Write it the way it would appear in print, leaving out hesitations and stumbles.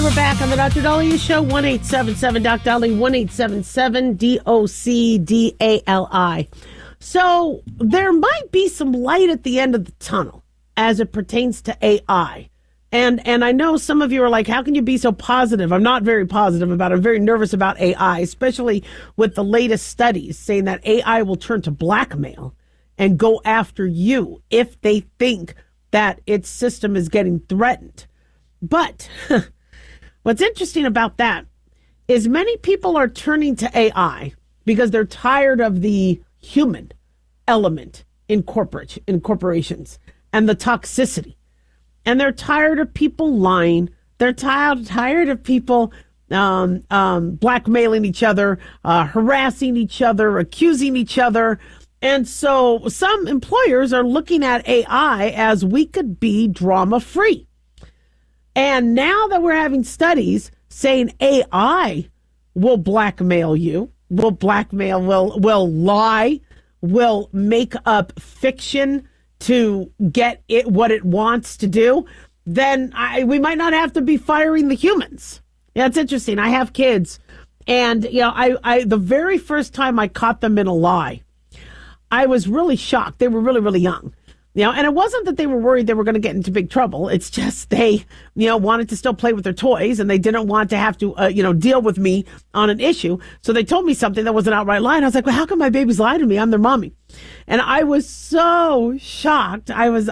And we're back on the Dr. Daliah Show, 1-877 Dali, 1-877-DOCDALI. So there might be some light at the end of the tunnel as it pertains to AI. And I know some of you are like, how can you be so positive? I'm not very positive about it. I'm very nervous about AI, especially with the latest studies saying that AI will turn to blackmail and go after you if they think that its system is getting threatened. But what's interesting about that is many people are turning to AI because they're tired of the human element in corporations and the toxicity. And they're tired of people lying. They're tired of people blackmailing each other, harassing each other, accusing each other. And so some employers are looking at AI as we could be drama-free. And now that we're having studies saying AI will blackmail you, will lie, will make up fiction to get it what it wants to do, then we might not have to be firing the humans. Yeah, it's interesting. I have kids, and I the very first time I caught them in a lie, I was really shocked. They were really, really young. And it wasn't that they were worried they were going to get into big trouble. It's just they, wanted to still play with their toys, and they didn't want to have to, deal with me on an issue. So they told me something that was an outright lie. And I was like, well, how come my babies lie to me? I'm their mommy. And I was so shocked. I was